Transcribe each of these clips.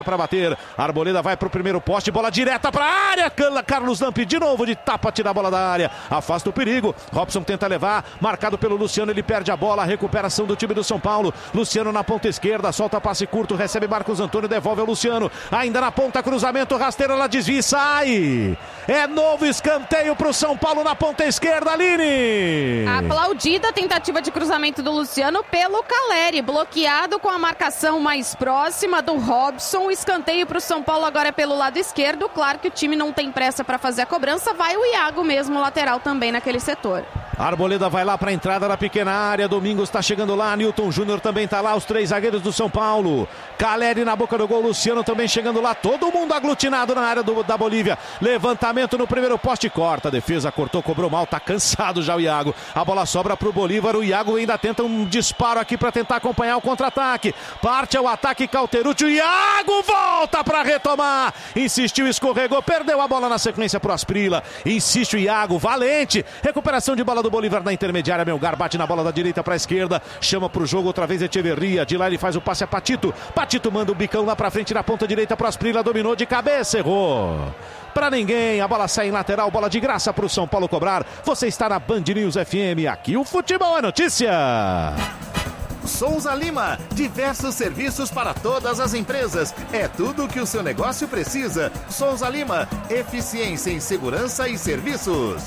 para bater, Arboleda vai para o primeiro poste, bola direta para a área, Carlos Lampi de novo de tapa, tira a bola da área, afasta o perigo, Robson tenta levar, marcado pelo Luciano, ele perde a bola, recuperação do time do São Paulo, Luciano na ponta esquerda, solta passe curto, recebe Marcos Antônio, devolve ao Luciano, ainda na ponta, cruzamento, rasteira, ela desvia e sai, é novo escanteio para o São Paulo na ponta esquerda, Aline! Aplaudida a tentativa de cruzamento do Luciano pelo Caleri, bloqueado com a marcação mais próxima do Robson. Escanteio para o São Paulo agora é pelo lado esquerdo. Claro que o time não tem pressa para fazer a cobrança. Vai o Iago mesmo, lateral também naquele setor. Arboleda vai lá para a entrada da pequena área. Domingos está chegando lá. Newton Júnior também está lá. Os três zagueiros do São Paulo. Caleri na boca do gol. Luciano também chegando lá. Todo mundo aglutinado na área da Bolívia. Levantamento no primeiro poste. Corta. A defesa cortou, cobrou mal. Tá cansado já o Iago. A bola sobra para o Bolívar. O Iago ainda tenta um disparo aqui para tentar acompanhar o contra-ataque. Parte ao ataque Cauterucci. O Iago volta para retomar. Insistiu, escorregou. Perdeu a bola na sequência para o Asprilla. Insiste o Iago. Valente. Recuperação de bola do Bolívar na intermediária. Melgar bate na bola da direita para a esquerda. Chama para o jogo outra vez Echeverria. De lá ele faz o passe a Patito. Patito manda o bicão lá para frente na ponta direita para o Asprilla. Dominou de cabeça. Errou. Para ninguém, a bola sai em lateral, bola de graça para o São Paulo cobrar. Você está na Band News FM, aqui o futebol é notícia. Souza Lima, diversos serviços para todas as empresas. É tudo o que o seu negócio precisa. Souza Lima, eficiência em segurança e serviços.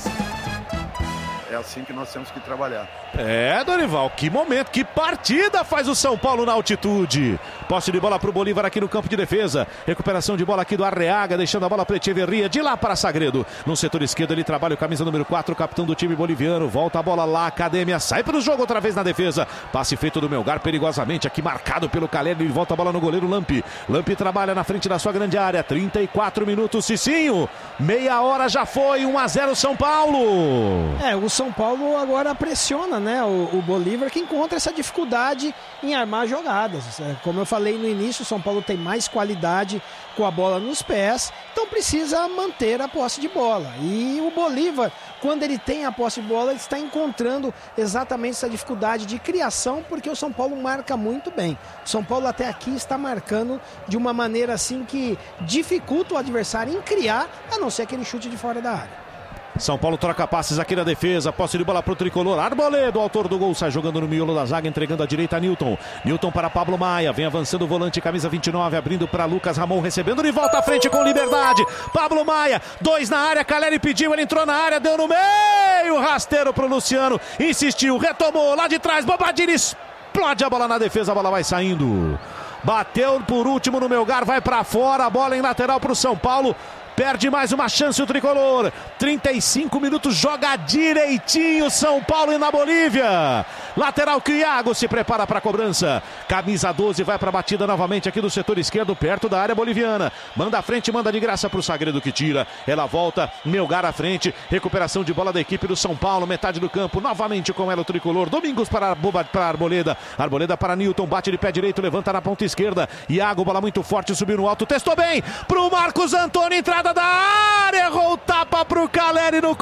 É assim que nós temos que trabalhar. É, Dorival, que momento, que partida faz o São Paulo na altitude. Posse de bola para o Bolívar aqui no campo de defesa. Recuperação de bola aqui do Arreaga, deixando a bola para Echeverria, de lá para Sagredo. No setor esquerdo ele trabalha o camisa número 4, o capitão do time boliviano. Volta a bola lá, Academia, sai para o jogo outra vez na defesa. Passe feito do Melgar, perigosamente aqui marcado pelo Caleri. Ele volta a bola no goleiro Lampi. Lampi trabalha na frente da sua grande área. 34 minutos, Cicinho. Meia hora já foi, 1-0 São Paulo. O São Paulo agora pressiona, né? O Bolívar, que encontra essa dificuldade em armar jogadas. Como eu falei no início, o São Paulo tem mais qualidade com a bola nos pés, então precisa manter a posse de bola. E o Bolívar, quando ele tem a posse de bola, ele está encontrando exatamente essa dificuldade de criação, porque o São Paulo marca muito bem. O São Paulo até aqui está marcando de uma maneira assim que dificulta o adversário em criar, a não ser aquele chute de fora da área. São Paulo troca passes aqui na defesa, posse de bola para o tricolor, Arboleda, o autor do gol, sai jogando no miolo da zaga, entregando a direita a Newton. Newton para Pablo Maia, vem avançando o volante, camisa 29, abrindo para Lucas Ramon, recebendo de volta à frente com liberdade. Pablo Maia, 2 na área, Caleri pediu, ele entrou na área, deu no meio, rasteiro para o Luciano, insistiu, retomou, lá de trás, Bobadilha, explode a bola na defesa, a bola vai saindo. Bateu por último no Melgar, vai para fora, a bola em lateral para o São Paulo. Perde mais uma chance o tricolor. 35 minutos, joga direitinho São Paulo e na Bolívia. Lateral que o Iago se prepara para a cobrança. Camisa 12 vai para a batida novamente aqui do setor esquerdo, perto da área boliviana. Manda à frente, manda de graça para o Sagredo que tira. Ela volta, Melgar à frente. Recuperação de bola da equipe do São Paulo, metade do campo. Novamente com ela o tricolor. Domingos para Arboleda. Arboleda para Newton, bate de pé direito, levanta na ponta esquerda. Iago, bola muito forte, subiu no alto, testou bem. Para o Marcos Antônio, entrada da área, errou o tapa pro Caleri no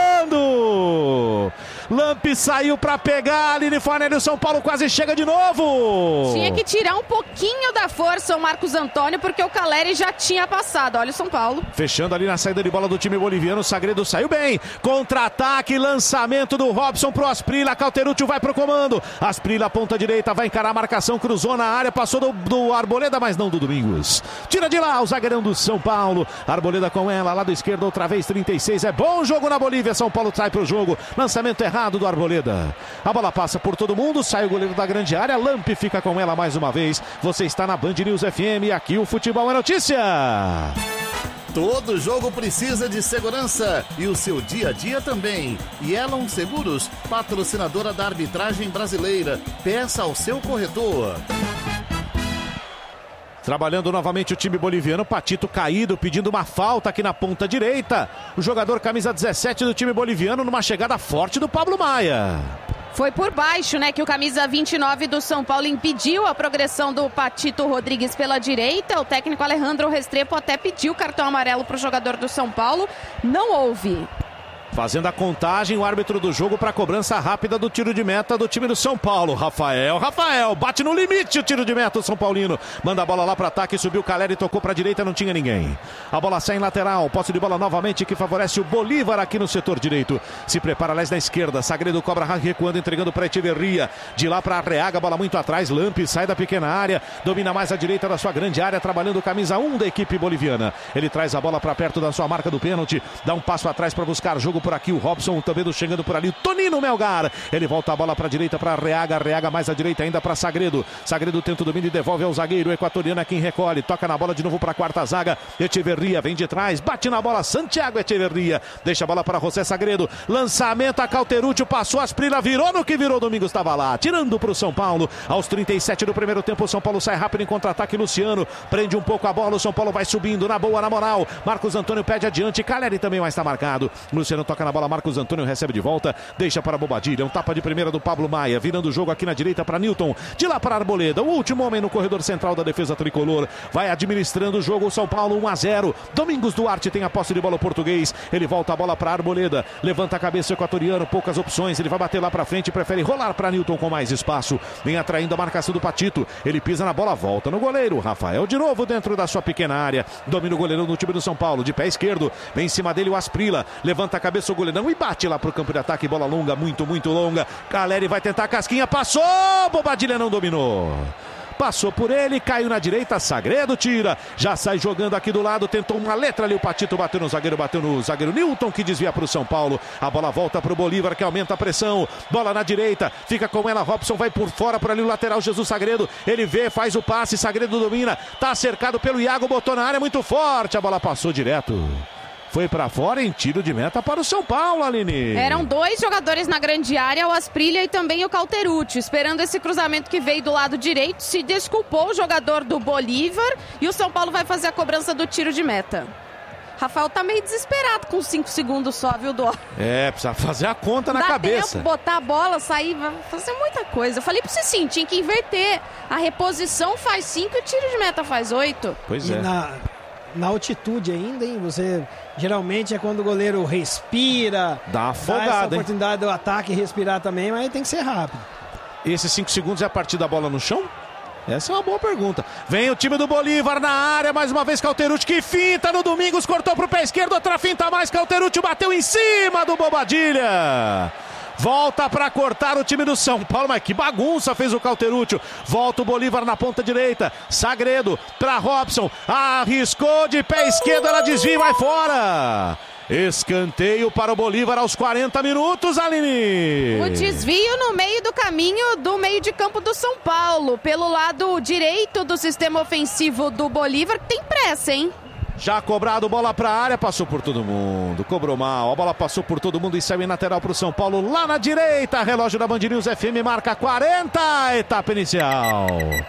comando. Lampi saiu para pegar, Aline Fornelli, o São Paulo quase chega de novo. Tinha que tirar um pouquinho da força o Marcos Antônio, porque o Caleri já tinha passado. Olha o São Paulo. Fechando ali na saída de bola do time boliviano, o Sagredo saiu bem. Contra-ataque, lançamento do Robson pro Asprilla, Cauterucci vai pro comando. Asprilla, ponta direita, vai encarar a marcação, cruzou na área, passou do Arboleda, mas não do Domingos. Tira de lá o zagueirão do São Paulo. Arboleda com ela, lado esquerdo, outra vez 36, é bom jogo na Bolívia, São Paulo sai pro jogo, lançamento errado do Arboleda, a bola passa por todo mundo, sai o goleiro da grande área, Lampi fica com ela mais uma vez. Você está na Band News FM, aqui o futebol é notícia. Todo jogo precisa de segurança e o seu dia a dia também. Yellow Seguros, patrocinadora da arbitragem brasileira, peça ao seu corretor. Trabalhando novamente o time boliviano, Patito caído, pedindo uma falta aqui na ponta direita. O jogador camisa 17 do time boliviano numa chegada forte do Pablo Maia. Foi por baixo, né, que o camisa 29 do São Paulo impediu a progressão do Patito Rodrigues pela direita. O técnico Alejandro Restrepo até pediu cartão amarelo para o jogador do São Paulo. Não houve. Fazendo a contagem, o árbitro do jogo para a cobrança rápida do tiro de meta do time do São Paulo. Rafael, bate no limite o tiro de meta do São Paulino. Manda a bola lá para ataque, subiu o Caleri, tocou para a direita, não tinha ninguém. A bola sai em lateral, posse de bola novamente que favorece o Bolívar aqui no setor direito. Se prepara, aliás, na esquerda. Sagredo cobra recuando, entregando para Echeverria. De lá para Arreaga, bola muito atrás. Lampe sai da pequena área, domina mais a direita da sua grande área, trabalhando camisa 1 da equipe boliviana. Ele traz a bola para perto da sua marca do pênalti, dá um passo atrás para buscar jogo por aqui, o Robson também chegando por ali, o Tonino Melgar, ele volta a bola para a direita para Arreaga mais à direita ainda para Sagredo tenta o domínio e devolve ao zagueiro equatoriano, é quem recolhe, toca na bola de novo para a quarta zaga, Echeverria vem de trás, bate na bola, Santiago Echeverria, deixa a bola para José Sagredo, lançamento a Cauterucci, passou Asprilla, virou no que virou, Domingos estava lá, tirando para o São Paulo, aos 37 do primeiro tempo, o São Paulo sai rápido em contra-ataque, Luciano prende um pouco a bola, o São Paulo vai subindo, na boa, na moral, Marcos Antônio pede adiante, Caleri também vai estar marcado, Luciano toca na bola, Marcos Antônio recebe de volta, deixa para Bobadilha, um tapa de primeira do Pablo Maia, virando o jogo aqui na direita para Newton, de lá para Arboleda, o último homem no corredor central da defesa tricolor, vai administrando o jogo, o São Paulo 1-0, Domingos Duarte tem a posse de bola, o português, ele volta a bola para Arboleda, levanta a cabeça, o equatoriano, poucas opções, ele vai bater lá para frente, prefere rolar para Newton com mais espaço, vem atraindo a marcação do Patito, ele pisa na bola, volta no goleiro, Rafael de novo dentro da sua pequena área, domina o goleirão do time do São Paulo, de pé esquerdo, vem em cima dele o Asprilla, levanta a cabeça o goleirão e bate lá pro campo de ataque, bola longa, muito longa, Caleri vai tentar a casquinha, passou, Bobadilha não dominou. Passou por ele, caiu na direita, Sagredo tira, já sai jogando aqui do lado, tentou uma letra ali, o Patito bateu no zagueiro Newton, que desvia para o São Paulo, a bola volta para o Bolívar, que aumenta a pressão, bola na direita, fica com ela, Robson vai por fora, por ali o lateral, Jesus Sagredo, ele vê, faz o passe, Sagredo domina, tá cercado pelo Iago, botou na área, muito forte, a bola passou direto. Foi para fora em tiro de meta para o São Paulo, Aline. Eram dois jogadores na grande área, o Asprilla e também o Cauterucci. Esperando esse cruzamento que veio do lado direito, se desculpou o jogador do Bolívar e o São Paulo vai fazer a cobrança do tiro de meta. Rafael tá meio desesperado com 5 segundos só, viu, Dó? Precisa fazer a conta na cabeça. Tempo, botar a bola, sair, vai fazer muita coisa. Eu falei pra você sim, tinha que inverter. A reposição faz 5 e o tiro de meta faz 8. Pois é. Na altitude ainda, hein? Você geralmente é quando o goleiro respira, dá uma afogada, dá essa oportunidade do ataque respirar também, mas tem que ser rápido. Esses 5 segundos é a partir da bola no chão? Essa é uma boa pergunta. Vem o time do Bolívar na área, mais uma vez Cauterucci, que finta no Domingos, cortou pro pé esquerdo, outra finta mais, Cauterucci bateu em cima do Bobadilha. Volta para cortar o time do São Paulo, mas que bagunça fez o Cauterucci. Volta o Bolívar na ponta direita, Sagredo para Robson, arriscou de pé esquerdo, ela desvia e vai fora. Escanteio para o Bolívar aos 40 minutos, Aline. O desvio no meio do caminho do meio de campo do São Paulo, pelo lado direito do sistema ofensivo do Bolívar, que tem pressa, hein? Já cobrado, bola para a área, passou por todo mundo, cobrou mal, a bola passou por todo mundo e saiu em lateral para o São Paulo, lá na direita, relógio da Band News FM marca 40, etapa inicial.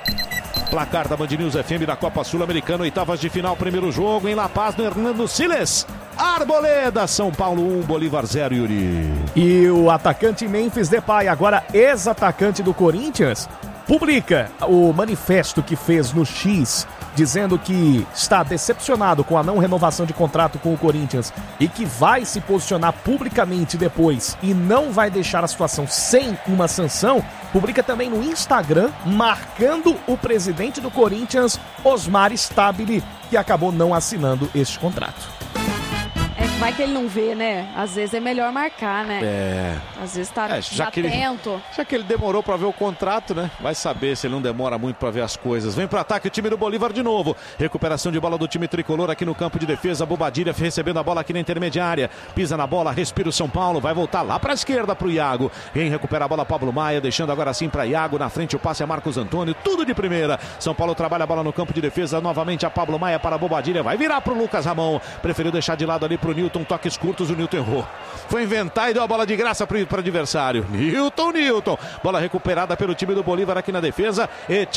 Placar da Band News FM da Copa Sul-Americana, oitavas de final, primeiro jogo em La Paz, no Hernando Siles. Arboleda, São Paulo 1, Bolívar 0, Yuri. E o atacante Memphis Depay, agora ex-atacante do Corinthians, publica o manifesto que fez no X, dizendo que está decepcionado com a não renovação de contrato com o Corinthians e que vai se posicionar publicamente depois e não vai deixar a situação sem uma sanção. Publica também no Instagram, marcando o presidente do Corinthians, Osmar Stabile, que acabou não assinando este contrato. Vai que ele não vê, né? Às vezes é melhor marcar, né? Às vezes tá atento. Já que ele demorou para ver o contrato, né? Vai saber se ele não demora muito para ver as coisas. Vem para ataque o time do Bolívar de novo. Recuperação de bola do time tricolor aqui no campo de defesa. Bobadilha recebendo a bola aqui na intermediária. Pisa na bola, respira o São Paulo. Vai voltar lá para a esquerda para o Iago. Quem recupera a bola, Pablo Maia, deixando agora sim para Iago. Na frente o passe é Marcos Antônio. Tudo de primeira. São Paulo trabalha a bola no campo de defesa. Novamente a Pablo Maia para a Bobadilha. Vai virar para o Lucas Ramon. Preferiu deixar de lado ali para o Newton. Toques curtos, o Newton errou. Foi inventar e deu a bola de graça para o adversário. Newton. Bola recuperada pelo time do Bolívar aqui na defesa.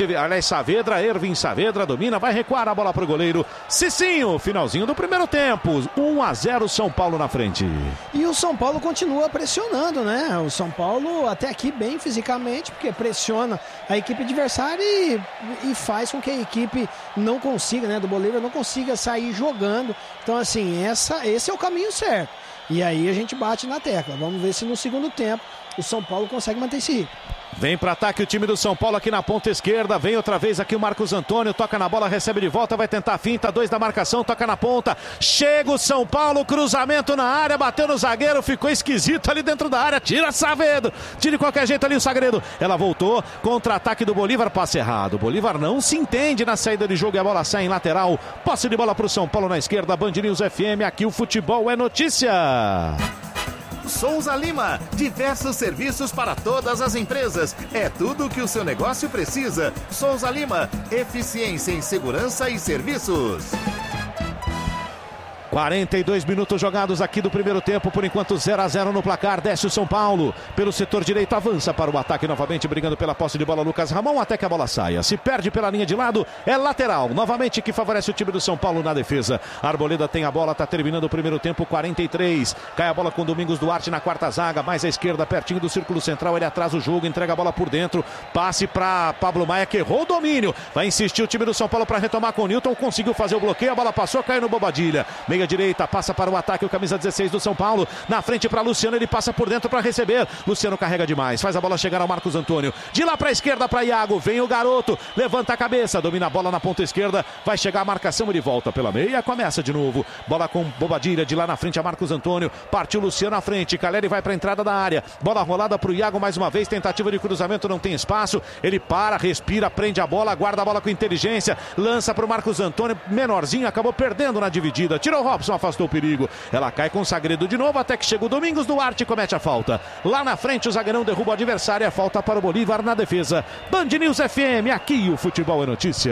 Ervin Saavedra domina, vai recuar a bola para o goleiro Cicinho. Finalzinho do primeiro tempo. 1-0 São Paulo na frente. E o São Paulo continua pressionando, né? O São Paulo até aqui bem fisicamente, porque pressiona a equipe adversária e faz com que a equipe não consiga, né? Do Bolívar não consiga sair jogando. Então, assim, esse é o caminho certo. E aí a gente bate na tecla. Vamos ver se no segundo tempo o São Paulo consegue manter esse ritmo. Vem para ataque o time do São Paulo aqui na ponta esquerda. Vem outra vez aqui o Marcos Antônio. Toca na bola, recebe de volta, vai tentar a finta. 2 da marcação, toca na ponta. Chega o São Paulo, cruzamento na área, bateu no zagueiro, ficou esquisito ali dentro da área. Tira Saavedra, tira de qualquer jeito ali o Sagredo. Ela voltou, contra-ataque do Bolívar, passe errado. O Bolívar não se entende na saída de jogo e a bola sai em lateral. Posse de bola para o São Paulo na esquerda. Band News FM, aqui o futebol é notícia. Souza Lima, diversos serviços para todas as empresas. É tudo o que o seu negócio precisa. Souza Lima, eficiência em segurança e serviços. 42 minutos jogados aqui do primeiro tempo, por enquanto 0-0 no placar. Desce o São Paulo pelo setor direito, avança para o ataque novamente, brigando pela posse de bola Lucas Ramon, até que a bola saia. Se perde pela linha de lado, é lateral, novamente que favorece o time do São Paulo na defesa. Arboleda tem a bola, está terminando o primeiro tempo, 43. Cai a bola com Domingos Duarte na quarta zaga, mais à esquerda, pertinho do círculo central, ele atrasa o jogo, entrega a bola por dentro, passe para Pablo Maia, que errou o domínio. Vai insistir o time do São Paulo para retomar com o Newton, conseguiu fazer o bloqueio, a bola passou, caiu no Bobadilha. Meia direita, passa para o ataque o camisa 16 do São Paulo, na frente para Luciano, ele passa por dentro para receber, Luciano carrega demais, faz a bola chegar ao Marcos Antônio, de lá para a esquerda para Iago, vem o garoto, levanta a cabeça, domina a bola na ponta esquerda, vai chegar a marcação, ele volta pela meia, começa de novo, bola com Bobadilha, de lá na frente a Marcos Antônio, partiu Luciano à frente, Caleri vai para a entrada da área, bola rolada para o Iago mais uma vez, tentativa de cruzamento, não tem espaço, ele para, respira, prende a bola, guarda a bola com inteligência, lança para o Marcos Antônio, menorzinho, acabou perdendo na dividida, tirou o Robson, afastou o perigo, ela cai com o Sagredo de novo, até que chega o Domingos Duarte e comete a falta. Lá na frente o zagueirão derruba o adversário, a falta para o Bolívar na defesa. Band News FM, aqui o futebol é notícia.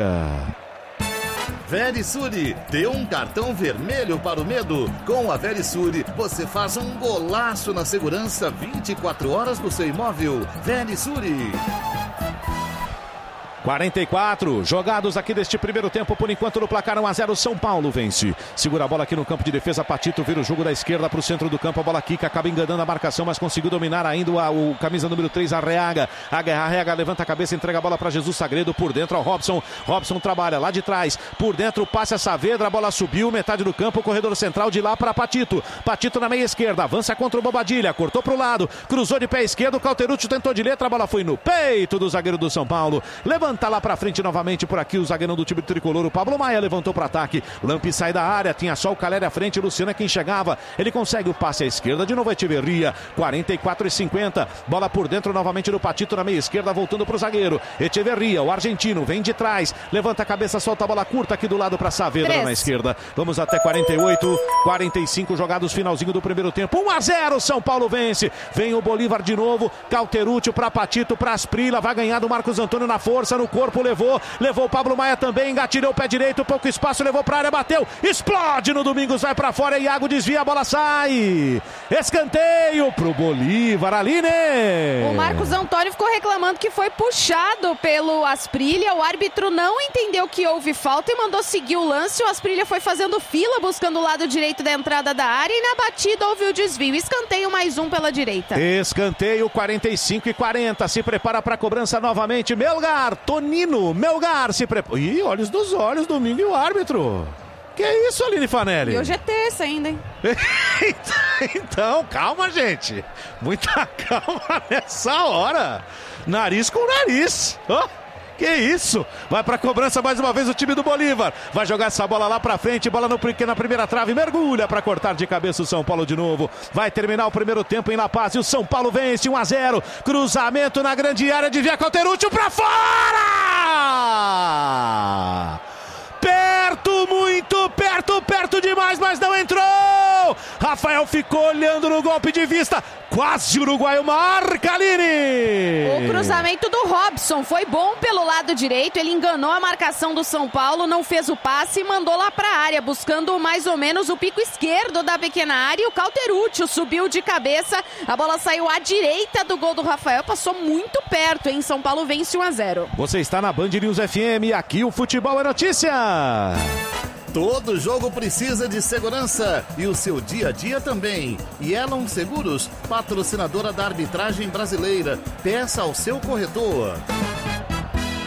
Verisure, dê um cartão vermelho para o medo. Com a Verisure, você faz um golaço na segurança 24 horas do seu imóvel. Verisure. 44 jogados aqui deste primeiro tempo, por enquanto no placar 1-0, São Paulo vence. Segura a bola aqui no campo de defesa, Patito vira o jogo da esquerda para o centro do campo, a bola quica, acaba enganando a marcação, mas conseguiu dominar ainda o camisa número 3, Arreaga. Arreaga levanta a cabeça, entrega a bola para Jesus Sagredo, por dentro ao Robson. Robson trabalha lá de trás, por dentro passe a Saavedra, a bola subiu, metade do campo, corredor central de lá para Patito. Patito na meia esquerda, avança contra o Bobadilha, cortou para o lado, cruzou de pé esquerdo, Cauterucci tentou de letra, a bola foi no peito do zagueiro do São Paulo. Levanta lá pra frente novamente por aqui o zagueirão do time tricolor, o Pablo Maia levantou para ataque, Lampi sai da área, tinha só o Caleri à frente, Luciano é quem chegava, ele consegue o passe à esquerda, de novo Echeverria, 44-50, bola por dentro novamente do Patito na meia esquerda, voltando pro zagueiro, Echeverria, o argentino, vem de trás, levanta a cabeça, solta a bola curta aqui do lado para Saavedra na esquerda, vamos até 48, 45 jogados, finalzinho do primeiro tempo, 1-0, São Paulo vence, vem o Bolívar de novo, Cauterucci para Patito, para Asprila, vai ganhar do Marcos Antônio na força, no corpo, levou o Pablo Maia também, engatilhou o pé direito, pouco espaço, levou para a área, bateu, explode no Domingos, vai para fora, Iago desvia, a bola sai, escanteio pro Bolívar, Aline. O Marcos Antônio ficou reclamando que foi puxado pelo Asprilla, o árbitro não entendeu que houve falta e mandou seguir o lance, o Asprilla foi fazendo fila, buscando o lado direito da entrada da área e na batida houve o desvio, escanteio mais um pela direita. Escanteio, 45-40, se prepara para a cobrança novamente, Melgar, Tonino, Melgar se prepara. Ih, olhos dos olhos, domingo e o árbitro. Que é isso, Aline Fanelli? E hoje é terça ainda, hein? Então, calma, gente. Muita calma nessa hora. Nariz com nariz. Oh, que isso? Vai pra cobrança mais uma vez o time do Bolívar. Vai jogar essa bola lá pra frente. Bola na primeira trave. Mergulha pra cortar de cabeça o São Paulo de novo. Vai terminar o primeiro tempo em La Paz. E o São Paulo vence 1-0. Cruzamento na grande área. Desvia Cauterucci pra fora! Perto, muito perto demais, mas não entrou! Rafael ficou olhando no golpe de vista. Quase o uruguaio marca, Aline! O cruzamento do Robson foi bom pelo lado direito. Ele enganou a marcação do São Paulo, não fez o passe e mandou lá pra área, buscando mais ou menos o pico esquerdo da pequena área. E o Cauterucci subiu de cabeça. A bola saiu à direita do gol do Rafael. Passou muito perto, hein? São Paulo vence 1-0. Você está na Band News FM. Aqui o futebol é notícia. Todo jogo precisa de segurança e o seu dia a dia também. Yellow Seguros, patrocinadora da arbitragem brasileira. Peça ao seu corretor.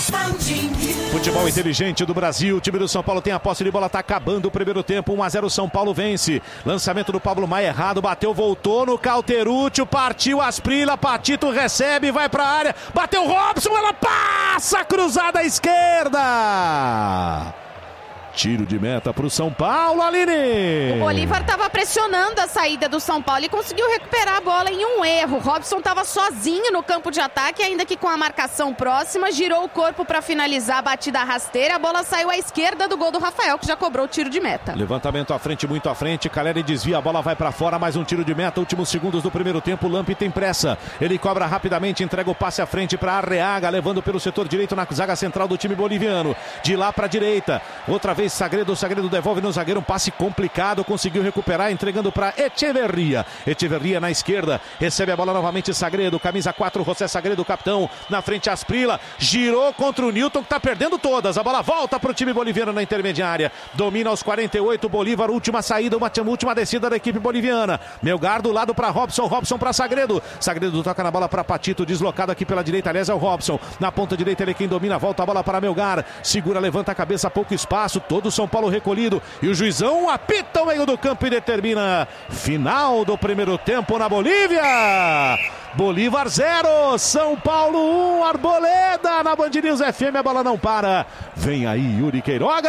Futebol inteligente do Brasil, o time do São Paulo tem a posse de bola, tá acabando o primeiro tempo, 1-0, São Paulo vence. Lançamento do Pablo Maia errado, bateu, voltou no Cauteruccio, partiu Asprilla, Patito recebe, vai pra área, bateu Robson, ela passa, cruzada à esquerda. Tiro de meta para o São Paulo, Aline. O Bolívar estava pressionando a saída do São Paulo e conseguiu recuperar a bola em um erro. Robson estava sozinho no campo de ataque, ainda que com a marcação próxima, girou o corpo para finalizar a batida rasteira. A bola saiu à esquerda do gol do Rafael, que já cobrou o tiro de meta. Levantamento à frente, muito à frente. Caleri desvia, a bola vai para fora, mais um tiro de meta. Últimos segundos do primeiro tempo, Lampi tem pressa. Ele cobra rapidamente, entrega o passe à frente para Arreaga, levando pelo setor direito na zaga central do time boliviano. De lá para a direita, outra vez Sagredo devolve no zagueiro, um passe complicado, conseguiu recuperar, entregando para Echeverria na esquerda, recebe a bola novamente Sagredo, camisa 4, José Sagredo, capitão, na frente Asprilla, girou contra o Newton, que está perdendo todas, a bola volta para o time boliviano na intermediária, domina aos 48, Bolívar, última saída, última descida da equipe boliviana, Melgar do lado para Robson para Sagredo toca na bola para Patito, deslocado aqui pela direita, aliás é o Robson, na ponta direita ele é quem domina, volta a bola para Melgar, segura, levanta a cabeça, pouco espaço, todo São Paulo recolhido e o juizão apita o meio do campo e determina final do primeiro tempo na Bolívia. Bolívar 0, São Paulo 1, Arboleda na Band News FM, a bola não para. Vem aí Yuri Queiroga.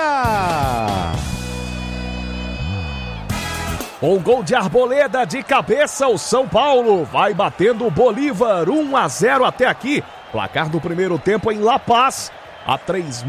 Um gol de Arboleda de cabeça, o São Paulo vai batendo o Bolívar 1-0 até aqui. Placar do primeiro tempo em La Paz. A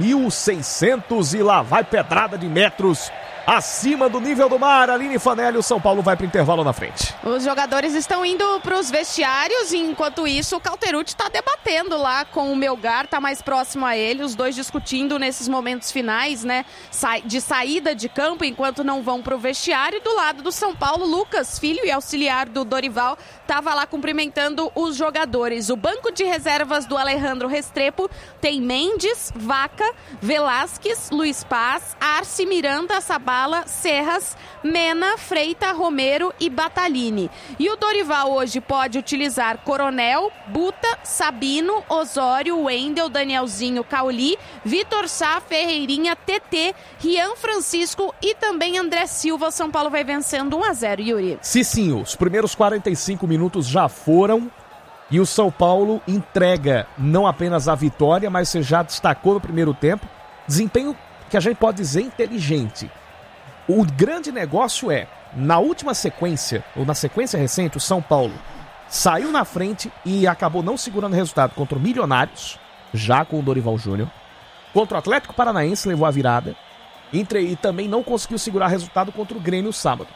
3.600 e lá vai pedrada de metros acima do nível do mar. Aline Fanelli, o São Paulo vai para o intervalo na frente. Os jogadores estão indo para os vestiários e enquanto isso o Cauteruccio está debatendo lá com o Melgar, está mais próximo a ele, os dois discutindo nesses momentos finais, né, de saída de campo enquanto não vão para o vestiário. Do lado do São Paulo, Lucas, filho e auxiliar do Dorival, estava lá cumprimentando os jogadores. O banco de reservas do Alejandro Restrepo tem Mendes, Vaca, Velasquez, Luiz Paz, Arce, Miranda, Sabá, Serras, Mena, Freita, Romero e Batalini. E o Dorival hoje pode utilizar Coronel, Buta, Sabino, Osório, Wendel, Danielzinho, Cauli, Vitor Sá, Ferreirinha, TT, Rian Francisco e também André Silva. São Paulo vai vencendo 1-0, Yuri. Sim, os primeiros 45 minutos já foram e o São Paulo entrega não apenas a vitória, mas você já destacou no primeiro tempo, desempenho que a gente pode dizer inteligente. O grande negócio é, na última sequência, ou na sequência recente, o São Paulo saiu na frente e acabou não segurando o resultado contra o Milionários, já com o Dorival Júnior. Contra o Atlético Paranaense levou a virada. E também não conseguiu segurar resultado contra o Grêmio sábado.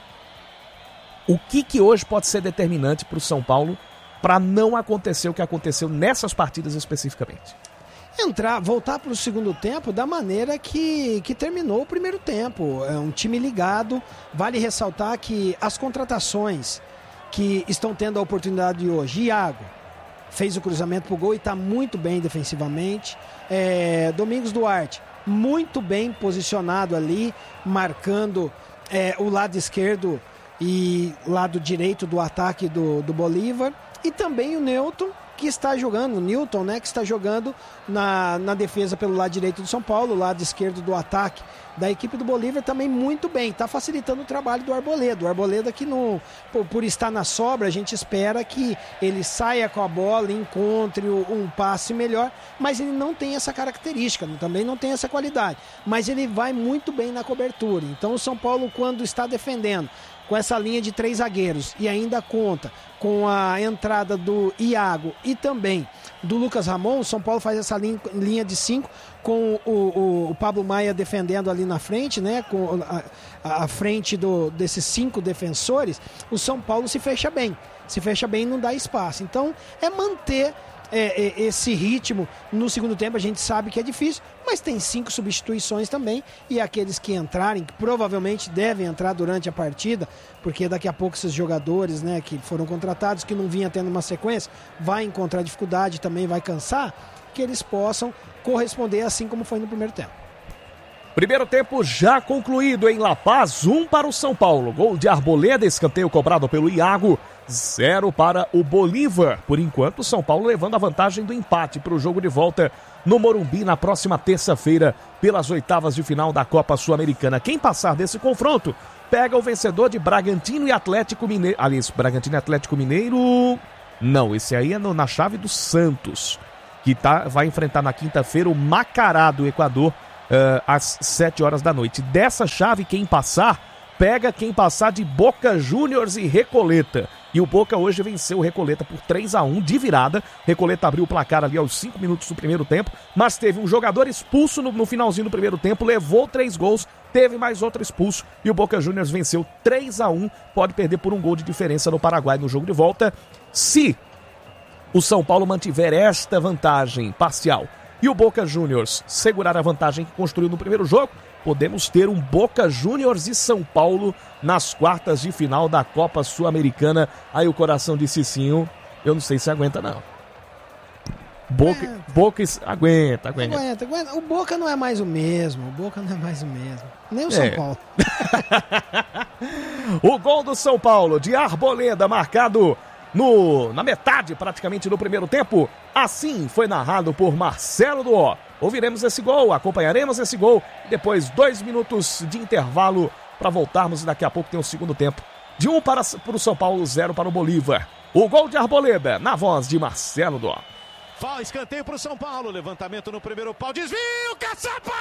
O que hoje pode ser determinante para o São Paulo para não acontecer o que aconteceu nessas partidas especificamente? Voltar para o segundo tempo da maneira que terminou o primeiro tempo. É um time ligado. Vale ressaltar que as contratações que estão tendo a oportunidade hoje, Iago fez o cruzamento para o gol e está muito bem defensivamente. Domingos Duarte, muito bem posicionado ali, marcando o lado esquerdo e lado direito do ataque do Bolívar. E também o Newton, que está jogando, o Newton, né, que está jogando na defesa pelo lado direito do São Paulo, lado esquerdo do ataque da equipe do Bolívar também muito bem, está facilitando o trabalho do Arboleda. O Arboleda que por estar na sobra, a gente espera que ele saia com a bola, encontre um passe melhor, mas ele não tem essa característica, também não tem essa qualidade, mas ele vai muito bem na cobertura. Então o São Paulo, quando está defendendo com essa linha de 3 zagueiros e ainda conta com a entrada do Iago e também do Lucas Ramon, o São Paulo faz essa linha de 5 com o Pablo Maia defendendo ali na frente, né? Com a frente desses 5 defensores, o São Paulo se fecha bem e não dá espaço. Então é manter esse ritmo no segundo tempo. A gente sabe que é difícil, mas tem 5 substituições também, e aqueles que entrarem, que provavelmente devem entrar durante a partida, porque daqui a pouco esses jogadores, né, que foram contratados, que não vinham tendo uma sequência, vai encontrar dificuldade, também vai cansar, que eles possam corresponder assim como foi no primeiro tempo. Primeiro tempo já concluído em La Paz, 1 para o São Paulo. Gol de Arboleda, escanteio cobrado pelo Iago, 0 para o Bolívar. Por enquanto, o São Paulo levando a vantagem do empate para o jogo de volta no Morumbi na próxima terça-feira pelas oitavas de final da Copa Sul-Americana. Quem passar desse confronto pega o vencedor de Bragantino e Atlético Mineiro. Aliás, Bragantino e Atlético Mineiro... Não, esse aí é na chave do Santos, que vai enfrentar na quinta-feira o Macará do Equador às 7 horas da noite. Dessa chave, quem passar, pega quem passar de Boca Juniors e Recoleta. E o Boca hoje venceu o Recoleta por 3-1 de virada. Recoleta abriu o placar ali aos 5 minutos do primeiro tempo, mas teve um jogador expulso no finalzinho do primeiro tempo, levou 3 gols, teve mais outro expulso e o Boca Juniors venceu 3-1. Pode perder por um gol de diferença no Paraguai no jogo de volta. Se o São Paulo mantiver esta vantagem parcial e o Boca Juniors segurar a vantagem que construiu no primeiro jogo, podemos ter um Boca Juniors e São Paulo nas quartas de final da Copa Sul-Americana. Aí o coração de Cicinho, eu não sei se aguenta não. Boca aguenta. O Boca não é mais o mesmo. Nem o São Paulo. O gol do São Paulo de Arboleda, marcado na metade praticamente do primeiro tempo. Assim foi narrado por Marcelo Duó. Ouviremos esse gol, acompanharemos esse gol. Depois 2 minutos de intervalo para voltarmos e daqui a pouco tem o segundo tempo. De 1 para o São Paulo, 0 para o Bolívar. O gol de Arboleda, na voz de Marcelo Duó. Escanteio para o São Paulo, levantamento no primeiro pau, desvio, caçapa!